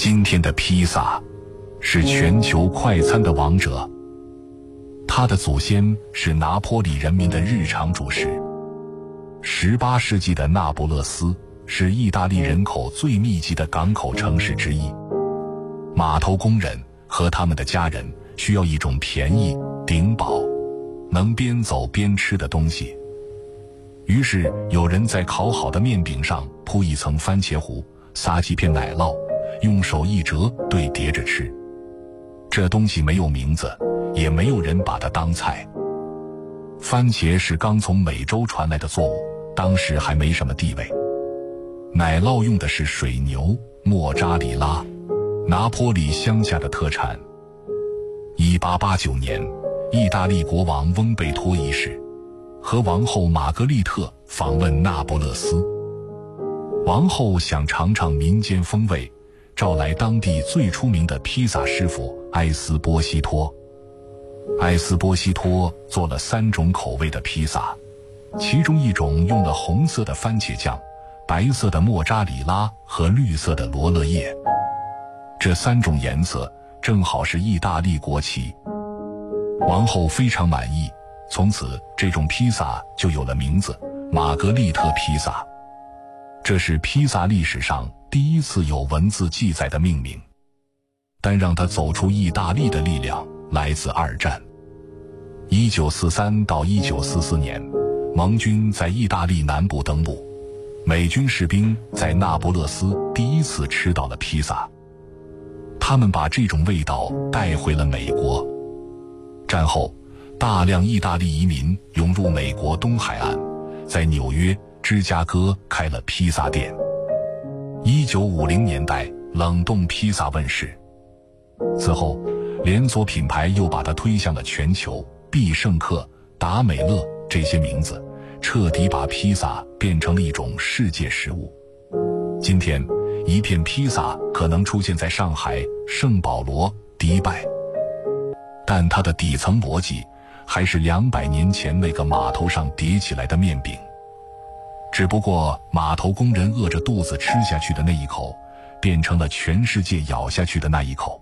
今天的披萨是全球快餐的王者，它的祖先是拿坡里人民的日常主食。18世纪的那不勒斯是意大利人口最密集的港口城市之一，码头工人和他们的家人需要一种便宜、顶饱、能边走边吃的东西。于是有人在烤好的面饼上铺一层番茄糊，撒几片奶酪，用手一折对叠着吃。这东西没有名字，也没有人把它当菜。番茄是刚从美洲传来的作物，当时还没什么地位。奶酪用的是水牛、莫扎里拉，拿坡里乡下的特产。1889年，意大利国王翁贝托一世和王后玛格丽特访问那不勒斯，王后想尝尝民间风味，召来当地最出名的披萨师傅埃斯波西托。埃斯波西托做了3种口味的披萨，其中一种用了红色的番茄酱、白色的莫扎里拉和绿色的罗勒叶，这3种颜色正好是意大利国旗。王后非常满意，从此这种披萨就有了名字——玛格丽特披萨。这是披萨历史上第一次有文字记载的命名。但让它走出意大利的力量来自2战。1943到1944年，盟军在意大利南部登陆，美军士兵在那不勒斯第一次吃到了披萨，他们把这种味道带回了美国。战后，大量意大利移民涌入美国东海岸，在纽约、芝加哥开了披萨店。1950年代，冷冻披萨问世，此后连锁品牌又把它推向了全球，必胜客、达美乐这些名字彻底把披萨变成了一种世界食物。今天，一片披萨可能出现在上海、圣保罗、迪拜，但它的底层逻辑还是200年前那个码头上叠起来的面饼，只不过码头工人饿着肚子吃下去的那一口，变成了全世界咬下去的那一口。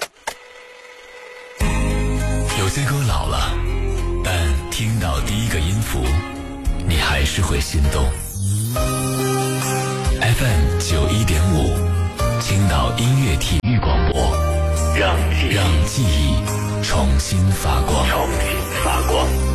有些歌老了，但听到第一个音符，你还是会心动。FM 91.5，青岛音乐体育广播，让记忆重新发光。